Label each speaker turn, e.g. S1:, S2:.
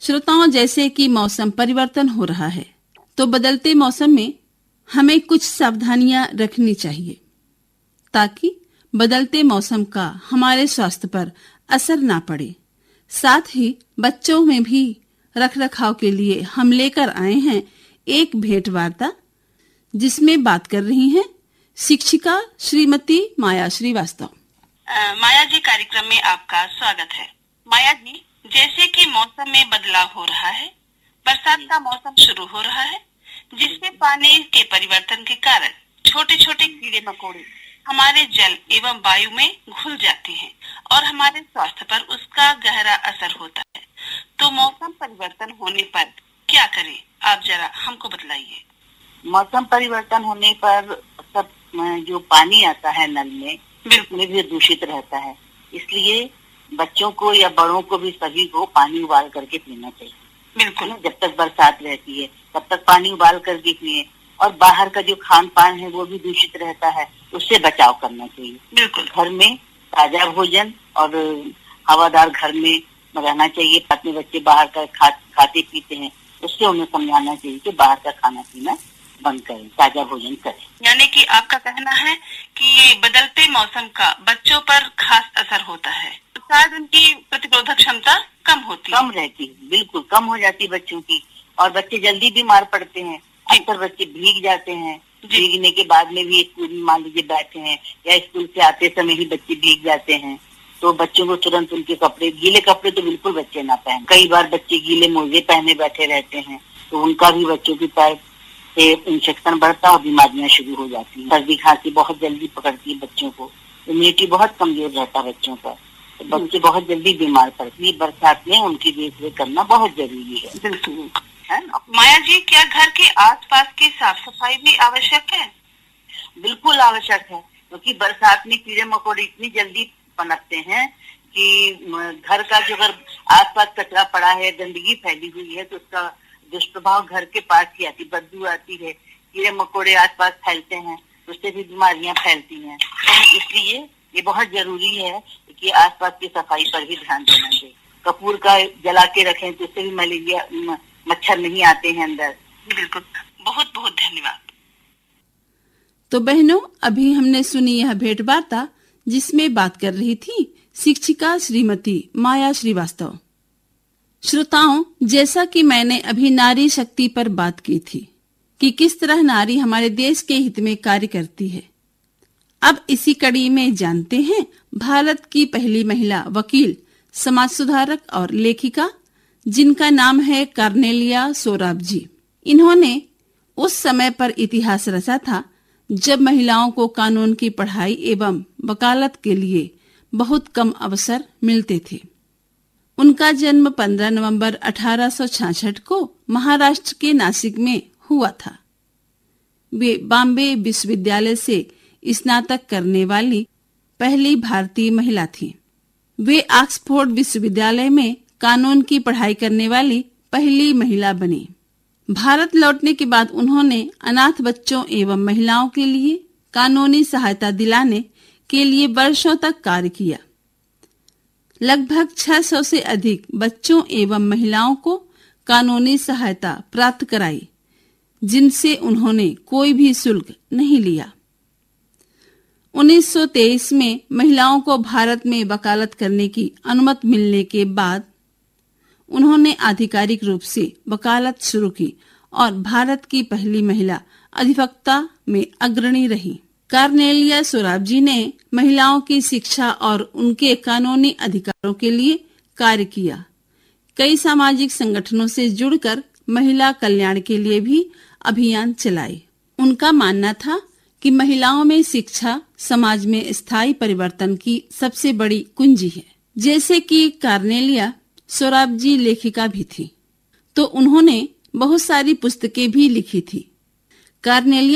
S1: श्रोताओं, जैसे कि मौसम परिवर्तन हो रहा है, तो बदलते मौसम में हमें कुछ सावधानियां रखनी चाहिए ताकि बदलते मौसम का हमारे स्वास्थ्य पर असर ना पड़े। साथ ही बच्चों में भी रखरखाव के लिए हम लेकर आए हैं एक भेंट वार्ता, जिसमें बात कर रही हैं शिक्षिका श्रीमती माया श्रीवास्तव।
S2: माया जी, कार्यक्रम में आपका स्वागत है। माया जी, जैसे कि मौसम में बदलाव हो रहा है, बरसात का मौसम शुरू हो रहा है, जिससे पानी के परिवर्तन के कारण छोटे छोटे कीड़े मकोड़े हमारे जल एवं वायु में घुल जाते हैं और हमारे स्वास्थ्य पर उसका गहरा असर होता है। तो मौसम परिवर्तन होने पर क्या करें, आप जरा हमको बतलाइए।
S3: मौसम परिवर्तन होने पर सब जो पानी आता है नल में, बिल्कुल भी दूषित रहता है। इसलिए बच्चों को या बड़ों को भी, सभी को पानी उबाल करके पीना चाहिए।
S2: बिल्कुल,
S3: जब तक बरसात रहती है तब तक पानी उबाल करके पिए। और बाहर का जो खान पान है वो भी दूषित रहता है, उससे बचाव करना चाहिए।
S2: बिल्कुल,
S3: घर में ताजा भोजन और हवादार घर में रहना चाहिए। अपने बच्चे बाहर का खाते पीते हैं, उससे उन्हें समझाना चाहिए कि बाहर का खाना पीना बंद करें, ताजा भोजन करें।
S2: यानी कि आपका कहना है कि ये बदलते मौसम का बच्चों पर खास असर होता है, शायद उनकी प्रतिरोधक क्षमता कम
S3: रहती है। बिल्कुल कम हो जाती है बच्चों की, और बच्चे जल्दी बीमार पड़ते हैं। अक्सर बच्चे भीग जाते हैं, भीगने के बाद में भी स्कूल में मान लीजिए बैठे हैं या स्कूल से आते समय ही बच्चे भीग जाते हैं, तो बच्चों को तुरंत उनके कपड़े, गीले कपड़े तो बिल्कुल बच्चे ना पहने। कई बार बच्चे गीले मोजे पहने बैठे रहते हैं, तो उनका भी बच्चों की पैर से इंफेक्शन बढ़ता और बीमारियां शुरू हो जाती हैं। सर्दी खांसी बहुत जल्दी पकड़ती है बच्चों को, इम्यूनिटी बहुत कमजोर रहता है बच्चों का, तो बच्चे बहुत जल्दी बीमार पड़ते हैं। बरसात में उनकी देखरेख करना बहुत जरूरी है।
S2: बिल्कुल है ना। माया जी, क्या घर के आसपास की साफ सफाई भी आवश्यक है?
S3: बिल्कुल आवश्यक है, क्योंकि बरसात में कीड़े मकोड़े इतनी जल्दी पनपते हैं कि घर का जो अगर आसपास कचरा पड़ा है, गंदगी फैली हुई है, तो उसका दुष्प्रभाव घर के पास ही आती, बदबू आती है, कीड़े मकोड़े आसपास फैलते हैं, उससे भी बीमारियां फैलती हैं। तो इसलिए ये बहुत जरूरी है कि आसपास की सफाई पर भी ध्यान देना चाहिए। कपूर का जला के रखें तो उससे भी मलेरिया, मच्छर नहीं आते हैं अंदर।
S2: बिल्कुल, बहुत बहुत धन्यवाद।
S1: तो बहनों, अभी हमने सुनी यह भेंट वार्ता, जिसमें बात कर रही थी शिक्षिका श्रीमती माया श्रीवास्तव। श्रोताओं, जैसा कि मैंने अभी नारी शक्ति पर बात की थी कि किस तरह नारी हमारे देश के हित में कार्य करती है, अब इसी कड़ी में जानते हैं भारत की पहली महिला वकील, समाज सुधारक और लेखिका, जिनका नाम है कार्नेलिया सोराब जी। इन्होंने उस समय पर इतिहास रचा था जब महिलाओं को कानून की पढ़ाई एवं वकालत के लिए बहुत कम अवसर मिलते थे। उनका जन्म 15 नवंबर 1866 को महाराष्ट्र के नासिक में हुआ था। वे बॉम्बे विश्वविद्यालय से स्नातक करने वाली पहली भारतीय महिला थी। वे ऑक्सफोर्ड विश्वविद्यालय में कानून की पढ़ाई करने वाली पहली महिला बनी। भारत लौटने के बाद उन्होंने अनाथ बच्चों एवं महिलाओं के लिए कानूनी सहायता दिलाने के लिए वर्षों तक कार्य किया। लगभग 600 से अधिक बच्चों एवं महिलाओं को कानूनी सहायता प्राप्त कराई, जिनसे उन्होंने कोई भी शुल्क नहीं लिया। 1923 में महिलाओं को भारत में वकालत करने की अनुमति मिलने के बाद उन्होंने आधिकारिक रूप से वकालत शुरू की और भारत की पहली महिला अधिवक्ता में अग्रणी रही। कार्नेलिया सोराब जी ने महिलाओं की शिक्षा और उनके कानूनी अधिकारों के लिए कार्य किया। कई सामाजिक संगठनों से जुड़कर महिला कल्याण के लिए भी अभियान चलाए। उनका मानना था कि महिलाओं में शिक्षा समाज में स्थायी परिवर्तन की सबसे बड़ी कुंजी है। जैसे कि कार्नेलिया सोराब जी लेखिका भी थी, तो उन्होंने बहुत सारी पुस्तकें भी लिखी थी। कार्नेलिया